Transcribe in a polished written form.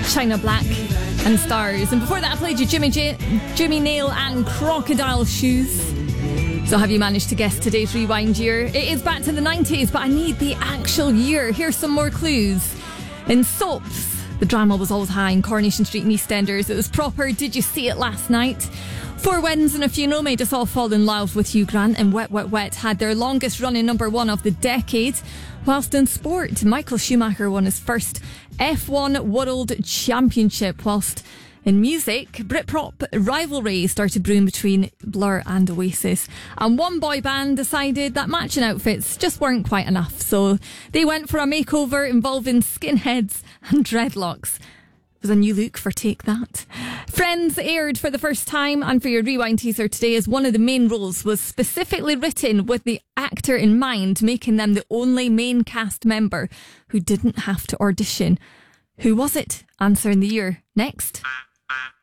China Black and Stars. And before that, I played you Jimmy Nail and Crocodile Shoes. So have you managed to guess today's Rewind year? It is back to the 90s, but I need the actual year. Here's some more clues. In soaps, the drama was always high in Coronation Street and EastEnders. It was proper Did You See It Last Night? Four Weddings and a Funeral made us all fall in love with Hugh Grant, and Wet, Wet, Wet had their longest running number one of the decade. Whilst in sport, Michael Schumacher won his first F1 World Championship, whilst in music, Britpop rivalry started brewing between Blur and Oasis. And one boy band decided that matching outfits just weren't quite enough, so they went for a makeover involving skinheads and dreadlocks. It was a new look for Take That. Friends aired for the first time, and for your Rewind teaser today, as one of the main roles was specifically written with the actor in mind, making them the only main cast member who didn't have to audition. Who was it? Answer in the year next.